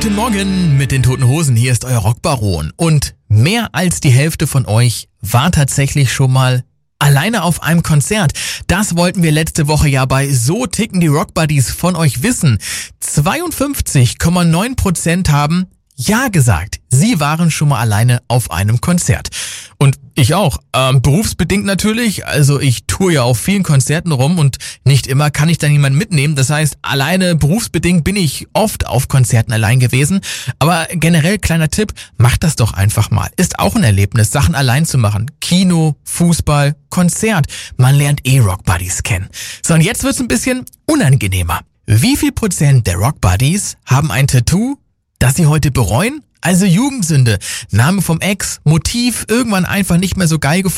Guten Morgen mit den Toten Hosen, hier ist euer Rockbaron. Und mehr als die Hälfte von euch war tatsächlich schon mal alleine auf einem Konzert. Das wollten wir letzte Woche ja bei So ticken die Rockbuddies von euch wissen. 52,9% haben ja gesagt. Sie waren schon mal alleine auf einem Konzert. Und ich auch. Berufsbedingt natürlich. Also ich toure ja auf vielen Konzerten rum und nicht immer kann ich dann jemanden mitnehmen. Das heißt, alleine berufsbedingt bin ich oft auf Konzerten allein gewesen. Aber generell kleiner Tipp, macht das doch einfach mal. Ist auch ein Erlebnis, Sachen allein zu machen. Kino, Fußball, Konzert. Man lernt Rockbuddies kennen. So, und jetzt wird's ein bisschen unangenehmer. Wie viel Prozent der Rockbuddies haben ein Tattoo, das sie heute bereuen? Also Jugendsünde, Name vom Ex, Motiv, irgendwann einfach nicht mehr so geil gefunden.